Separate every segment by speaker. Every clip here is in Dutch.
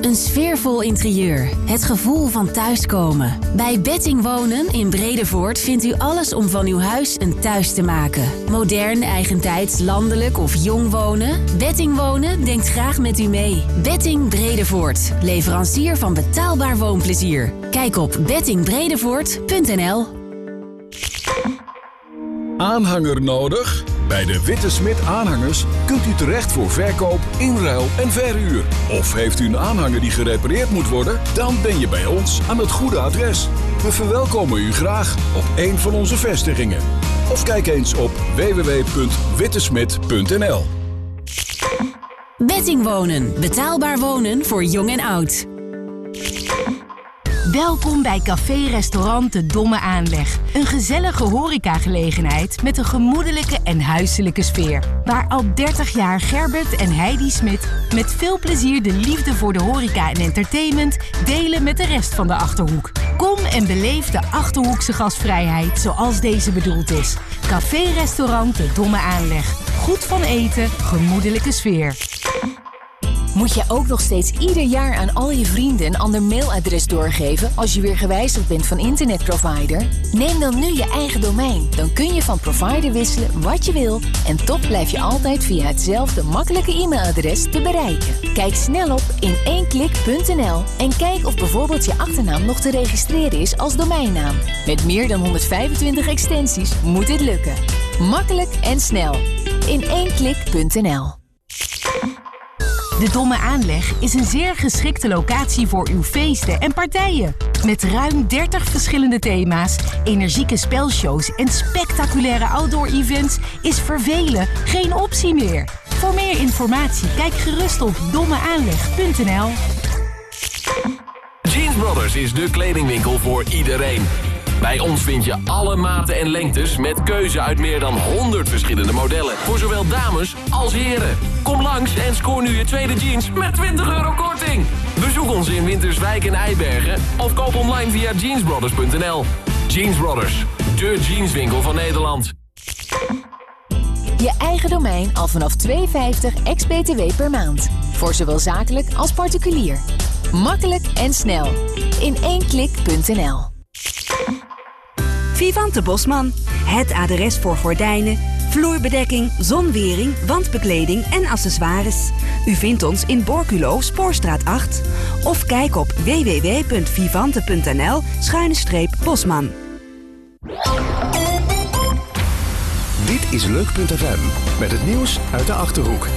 Speaker 1: Een sfeervol interieur. Het gevoel van thuiskomen. Bij Betting Wonen in Bredevoort vindt u alles om van uw huis een thuis te maken. Modern, eigentijds, landelijk of jong wonen? Betting Wonen denkt graag met u mee. Betting Bredevoort. Leverancier van betaalbaar woonplezier. Kijk op bettingbredevoort.nl.
Speaker 2: Aanhanger nodig? Bij de Witte Smit Aanhangers kunt u terecht voor verkoop, inruil en verhuur. Of heeft u een aanhanger die gerepareerd moet worden? Dan ben je bij ons aan het goede adres. We verwelkomen u graag op een van onze vestigingen. Of kijk eens op www.wittesmit.nl.
Speaker 1: Betting Wonen. Betaalbaar wonen voor jong en oud.
Speaker 3: Welkom bij café-restaurant De Domme Aanleg. Een gezellige horecagelegenheid met een gemoedelijke en huiselijke sfeer. Waar al 30 jaar Gerbert en Heidi Smit met veel plezier de liefde voor de horeca en entertainment delen met de rest van de Achterhoek. Kom en beleef de Achterhoekse gastvrijheid zoals deze bedoeld is. Café-restaurant De Domme Aanleg. Goed van eten, gemoedelijke sfeer.
Speaker 4: Moet je ook nog steeds ieder jaar aan al je vrienden een ander mailadres doorgeven als je weer gewijzigd bent van internetprovider? Neem dan nu je eigen domein. Dan kun je van provider wisselen wat je wil en toch blijf je altijd via hetzelfde makkelijke e-mailadres te bereiken. Kijk snel op in1klik.nl en kijk of bijvoorbeeld je achternaam nog te registreren is als domeinnaam. Met meer dan 125 extensies moet dit lukken. Makkelijk en snel. In1klik.nl.
Speaker 3: De Domme Aanleg is een zeer geschikte locatie voor uw feesten en partijen. Met ruim 30 verschillende thema's, energieke spelshows en spectaculaire outdoor-events is vervelen geen optie meer. Voor meer informatie kijk gerust op dommeaanleg.nl.
Speaker 5: Jeans Brothers is de kledingwinkel voor iedereen. Bij ons vind je alle maten en lengtes met keuze uit meer dan 100 verschillende modellen. Voor zowel dames als heren. Kom langs en scoor nu je tweede jeans met €20 korting. Bezoek ons in Winterswijk en Eibergen of koop online via jeansbrothers.nl. Jeans Brothers, de jeanswinkel van Nederland.
Speaker 4: Je eigen domein al vanaf €2,50 ex-BTW per maand. Voor zowel zakelijk als particulier. Makkelijk en snel. In1klik.nl.
Speaker 6: Vivante Bosman. Het adres voor gordijnen, vloerbedekking, zonwering, wandbekleding en accessoires. U vindt ons in Borculo, Spoorstraat 8. Of kijk op www.vivante.nl/Bosman.
Speaker 7: Dit is Leuk.fm met het nieuws uit de Achterhoek.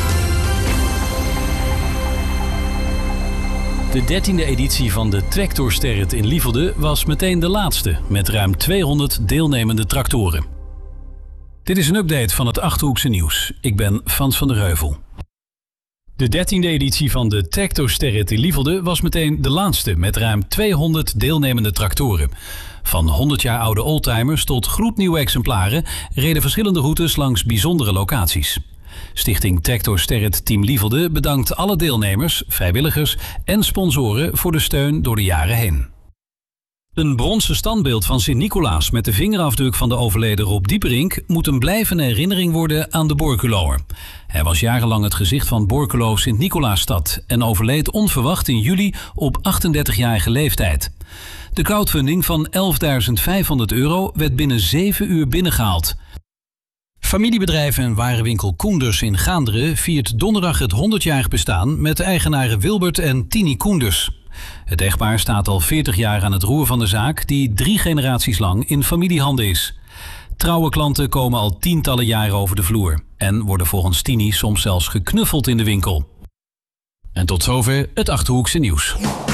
Speaker 8: De 13e editie van de Tractorsterret in Lievelde was meteen de laatste, met ruim 200 deelnemende tractoren. Dit is een update van het Achterhoekse nieuws. Ik ben Frans van der Heuvel. De 13e editie van de Tractorsterret in Lievelde was meteen de laatste, met ruim 200 deelnemende tractoren. Van 100 jaar oude oldtimers tot gloednieuwe exemplaren reden verschillende routes langs bijzondere locaties. Stichting Tractorsterret Team Lievelde bedankt alle deelnemers, vrijwilligers en sponsoren voor de steun door de jaren heen. Een bronzen standbeeld van Sint-Nicolaas met de vingerafdruk van de overleden Rob Dieperink moet een blijvende herinnering worden aan de Borculoer. Hij was jarenlang het gezicht van Borculo Sint-Nicolaasstad en overleed onverwacht in juli op 38-jarige leeftijd. De crowdfunding van €11.500 werd binnen 7 uur binnengehaald. Familiebedrijf en warenwinkel Koenders in Gaanderen viert donderdag het 100-jarig bestaan met de eigenaren Wilbert en Tini Koenders. Het echtpaar staat al 40 jaar aan het roer van de zaak die 3 generaties lang in familiehanden is. Trouwe klanten komen al tientallen jaren over de vloer en worden volgens Tini soms zelfs geknuffeld in de winkel. En tot zover het Achterhoekse nieuws.